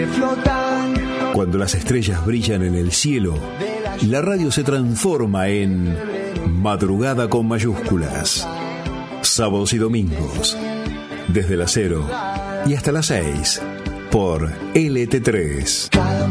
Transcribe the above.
que flotan. Cuando las estrellas brillan en el cielo, la radio se transforma en madrugada con mayúsculas. Sábados y domingos, desde las 0 y hasta las 6, por LT3.